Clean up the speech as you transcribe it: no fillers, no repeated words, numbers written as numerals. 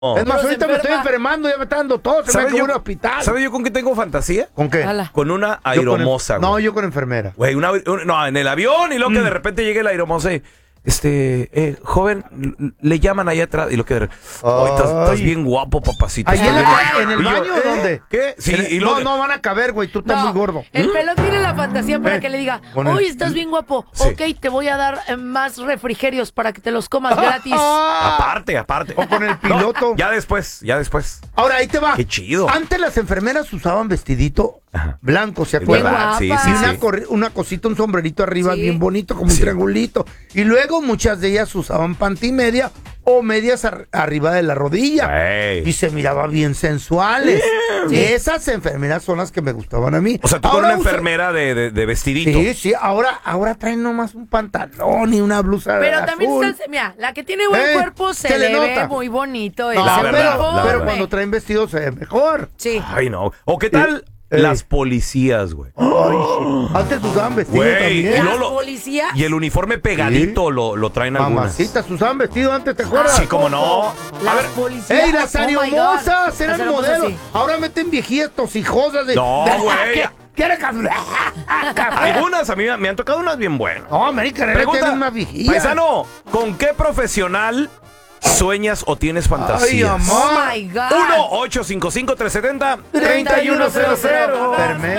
Es más, ahorita me estoy enfermando, ya me está dando todo, se me va a un hospital. ¿Sabes yo con qué tengo fantasía? ¿Con qué? Con una aeromoza, güey. No, yo con enfermera. Güey, no, en el avión y luego que de repente llegue la aeromoza y... joven, le llaman allá atrás y lo que estás bien guapo, papacito. ¿Ahí en el baño o dónde? ¿Qué? Sí, no van a caber, güey, tú estás muy gordo. El pelón tiene la fantasía para que le diga, uy, estás bien guapo, ok, te voy a dar más refrigerios para que te los comas gratis. Aparte. O con el piloto. No, ya después. Ahora, ahí te va. Qué chido. Antes las enfermeras usaban vestidito blanco, ¿se acuerdan? Sí. Una cosita, un sombrerito arriba bien bonito, como un triangulito. Y luego muchas de ellas usaban pantimedia o medias arriba de la rodilla. Y se miraba bien sensuales. Esas enfermeras son las que me gustaban a mí. O sea, tú con una enfermera de vestidito. Sí. Ahora traen nomás un pantalón y una blusa pero azul. también está, mira, la que tiene buen cuerpo se le ve muy bonito. Pero cuando traen vestido se ve mejor. Sí. Ay, no. ¿O qué tal las policías, güey? Antes usaban vestido también. ¿Las policías? Y el uniforme pegadito lo traen algunas. Mamacitas usaban vestido antes, ¿te acuerdas? Sí, cómo no. Las policías. ¡Ey, las aeromosas! Eran modelos. Sí. Ahora meten viejitos, hijosas de... No, güey. ¿Quiere Algunas a mí me han tocado unas bien buenas. No, América, pregunta más viejillas. Paisano, ¿con qué profesional sueñas o tienes fantasías? Oh my God. 1-855-370-3100.